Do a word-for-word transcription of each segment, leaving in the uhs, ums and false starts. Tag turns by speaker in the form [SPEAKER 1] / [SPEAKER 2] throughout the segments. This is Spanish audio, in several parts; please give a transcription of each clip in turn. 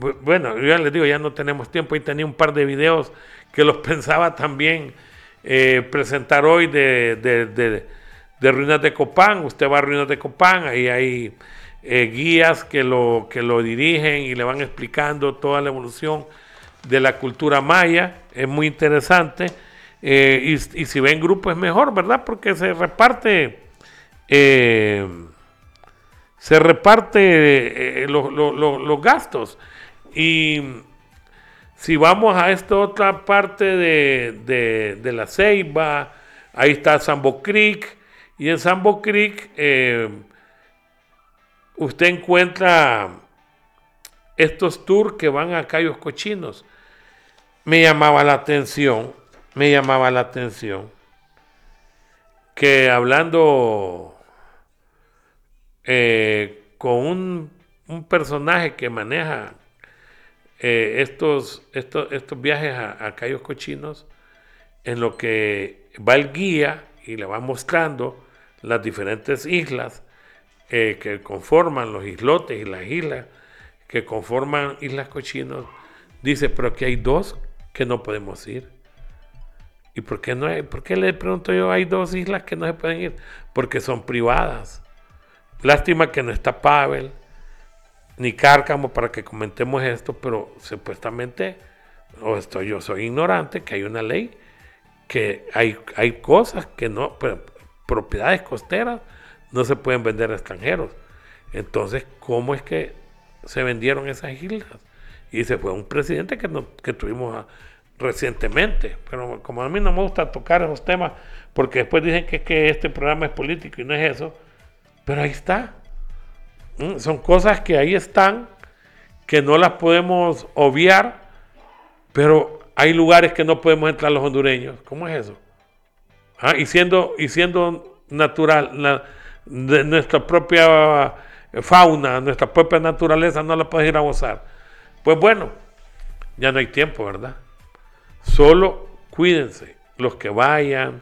[SPEAKER 1] bueno, yo ya les digo, ya no tenemos tiempo, y tenía un par de videos que los pensaba también eh, presentar hoy de, de, de, de Ruinas de Copán. Usted va a Ruinas de Copán, ahí hay eh, guías que lo, que lo dirigen y le van explicando toda la evolución de la cultura maya. Es muy interesante, eh, y, y si ven grupo es mejor, ¿verdad? Porque se reparte eh, se reparte eh, lo, lo, lo, los gastos. Y si vamos a esta otra parte de, de, de la Ceiba, ahí está Sambo Creek, y en Sambo Creek eh, usted encuentra estos tours que van a Cayos Cochinos. Me llamaba la atención, me llamaba la atención que hablando eh, con un, un personaje que maneja eh, estos, estos, estos viajes a, a Cayos Cochinos, en lo que va el guía y le va mostrando las diferentes islas eh, que conforman los islotes y las islas que conforman Islas Cochinos, dice, pero aquí hay dos que no podemos ir. ¿Y por qué no hay? ¿Por qué le pregunto yo, hay dos islas que no se pueden ir? Porque son privadas. Lástima que no está Pavel ni Cárcamo para que comentemos esto, pero supuestamente, o estoy, yo soy ignorante, que hay una ley que hay, hay cosas que no, pero, propiedades costeras no se pueden vender a extranjeros. Entonces, ¿cómo es que se vendieron esas islas? Y se fue un presidente que, no, que tuvimos a, recientemente, pero como a mí no me gusta tocar esos temas, porque después dicen que, que este programa es político y no es eso, pero ahí está. ¿Mm? Son cosas que ahí están, que no las podemos obviar, pero hay lugares que no podemos entrar los hondureños. ¿Cómo es eso? ¿Ah? Y siendo, y siendo natural, la, de nuestra propia fauna, nuestra propia naturaleza, no la puedes ir a gozar. Pues bueno, ya no hay tiempo, ¿verdad? Solo cuídense, los que vayan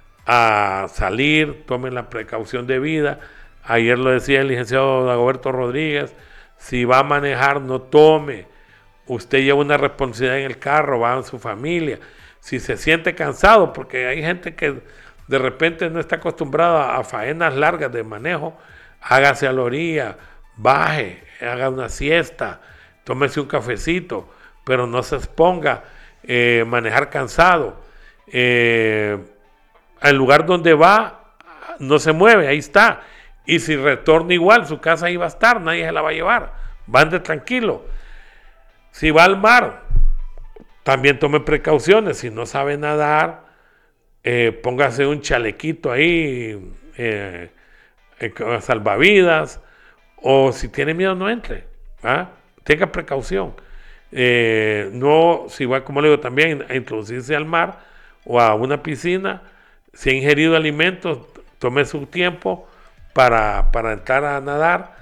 [SPEAKER 1] a salir, tomen la precaución debida. Ayer lo decía el licenciado Dagoberto Rodríguez, si va a manejar, no tome. Usted lleva una responsabilidad en el carro, va en su familia. Si se siente cansado, porque hay gente que de repente no está acostumbrada a faenas largas de manejo, hágase a la orilla, baje, haga una siesta, tómese un cafecito, pero no se exponga eh, manejar cansado. Eh, al lugar donde va, no se mueve, ahí está. Y si retorna igual, su casa ahí va a estar, nadie se la va a llevar. Ande tranquilo. Si va al mar, también tome precauciones. Si no sabe nadar, eh, póngase un chalequito ahí, eh, eh, salvavidas, o si tiene miedo, no entre. ¿Ah? Tenga precaución. Eh, no, si va, como le digo, también a introducirse al mar o a una piscina, si ha ingerido alimentos, tome su tiempo para, para entrar a nadar,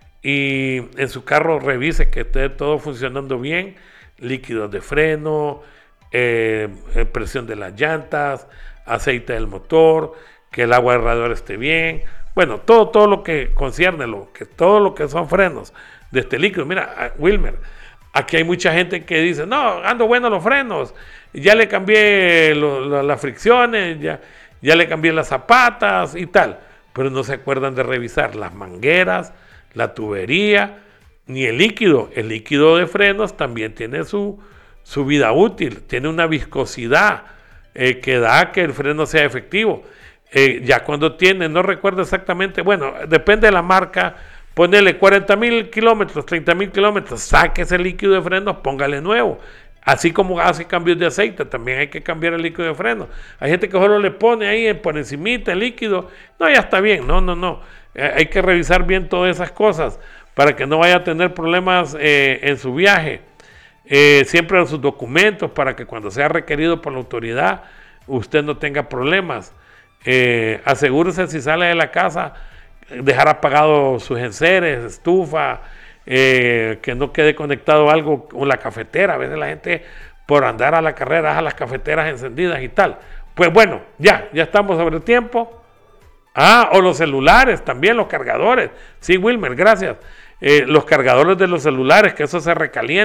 [SPEAKER 1] y en su carro revise que esté todo funcionando bien, líquidos de freno, eh, presión de las llantas, aceite del motor, que el agua del radiador esté bien, bueno, todo, todo lo que concierne, lo, que, todo lo que son frenos de este líquido. Mira, Wilmer, aquí hay mucha gente que dice, no, ando bueno los frenos, ya le cambié lo, lo, las fricciones, ya, ya le cambié las zapatas y tal, pero no se acuerdan de revisar las mangueras, la tubería, ni el líquido. El líquido de frenos también tiene su, su vida útil, tiene una viscosidad eh, que da que el freno sea efectivo. Eh, ya cuando tiene, no recuerdo exactamente, bueno, depende de la marca, ponele cuarenta mil kilómetros, treinta mil kilómetros, saque ese líquido de frenos, póngale nuevo. Así como hace cambios de aceite, también hay que cambiar el líquido de freno. Hay gente que solo le pone ahí por encimita el líquido. No, ya está bien. No, no, no. Eh, hay que revisar bien todas esas cosas para que no vaya a tener problemas eh, en su viaje. Eh, siempre sus documentos para que cuando sea requerido por la autoridad usted no tenga problemas. Eh, asegúrese si sale de la casa, dejar apagado sus enseres, estufa, Eh, que no quede conectado algo con la cafetera. A veces la gente por andar a la carrera deja las cafeteras encendidas y tal. Pues bueno, ya, ya estamos sobre el tiempo. Ah, o los celulares también, los cargadores. Sí, Wilmer, gracias. Eh, los cargadores de los celulares, que eso se recalienta.